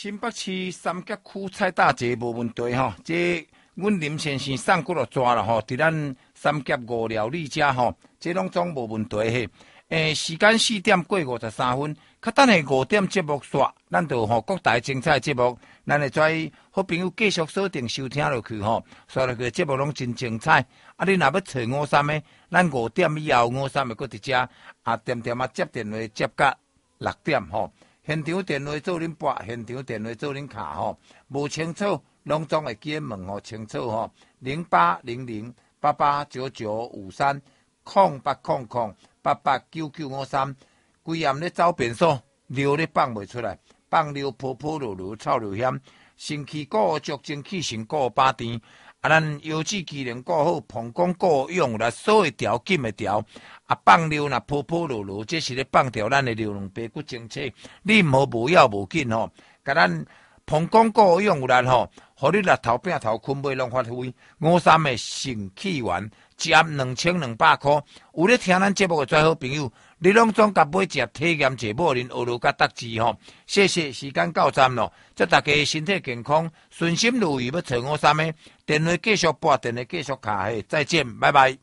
新北市三甲区蔡大姐无问题吼，这阮林先生送过来抓了吼，伫咱三甲五料理遮吼，这拢总无问题嘿。时间4点过53分，较等下5点节目煞，咱就吼各大精彩节目，咱会跩好朋友继续锁定收听落去吼，刷落去节目拢真精彩。啊，你若要找53的，咱5点以后53会搁伫遮啊，点点啊接电话接到6点吼。现场电话做恁拨，现场电话做恁卡吼，无清楚拢总会记问吼清楚吼，0800889953，0800889953，规暗咧走便所，尿咧放袂出来，放尿泡泡落落，臭流险，身躯顾足，精气神顾饱甜。啊，咱腰子机能顾好，膀胱顾用啦，锁会调，紧会调。啊，放尿若泡泡落落，这是咧放掉咱的尿量白骨精气。你毋好无要无紧吼，甲咱膀胱顾用有力吼，互你力头摒头困袂拢发挥。53的肾气丸，一盒2200块。有咧听咱节目的最好朋友，你拢总甲买只体验者某人学路甲得志吼。谢谢，时间到站咯，祝大家身体健康，顺心如意。要找53的电话继续拨，电话继续卡，再见，拜拜。